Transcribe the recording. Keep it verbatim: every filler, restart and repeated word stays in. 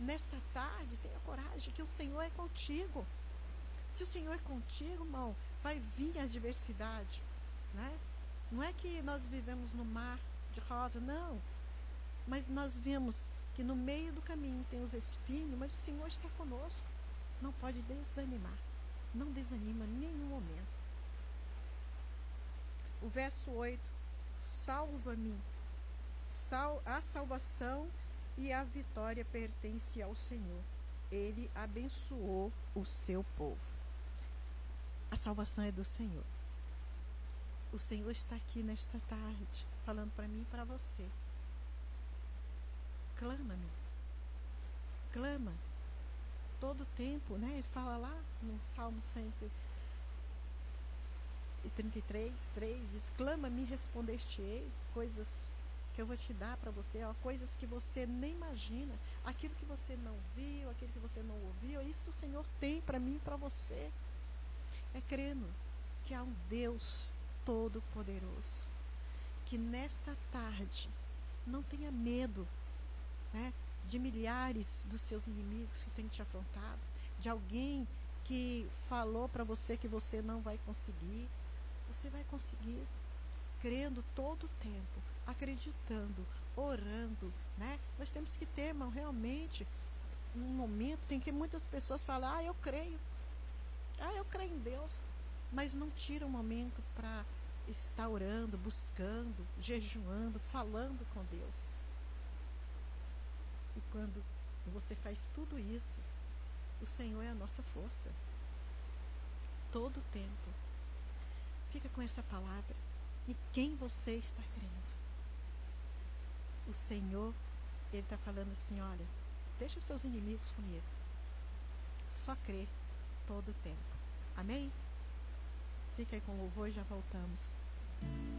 nesta tarde, tenha coragem, que o Senhor é contigo. Se o Senhor é contigo, irmão, vai vir a adversidade, né? Não é que nós vivemos no mar de rosa, não. Mas nós vemos que no meio do caminho tem os espinhos, mas o Senhor está conosco. Não pode desanimar. Não desanima em nenhum momento. O verso oito. Salva-me. Sal, a salvação e a vitória pertence ao Senhor. Ele abençoou o seu povo. A salvação é do Senhor. O Senhor está aqui nesta tarde, falando para mim e para você. Clama-me. Clama. Todo o tempo, né? Ele fala lá no Salmo cento e trinta e três, três, diz: clama-me e respondeste-ei, coisas que eu vou te dar para você, ó, coisas que você nem imagina, aquilo que você não viu, aquilo que você não ouviu, é isso que o Senhor tem para mim e para você. É crendo que há um Deus Todo-Poderoso, que nesta tarde não tenha medo, né, de milhares dos seus inimigos que têm te afrontado, de alguém que falou para você que você não vai conseguir. Você vai conseguir, crendo todo o tempo, acreditando, orando, né? Nós temos que ter, irmão, realmente, um momento tem que muitas pessoas falam: ah, eu creio, ah, eu creio em Deus, mas não tira um momento para estar orando, buscando, jejuando, falando com Deus. E quando você faz tudo isso, o Senhor é a nossa força. Todo o tempo. Fica com essa palavra. Em quem você está crendo? O Senhor, Ele está falando assim: olha, deixa os seus inimigos comigo. Só crê todo o tempo. Amém? Fica aí com o louvor e já voltamos.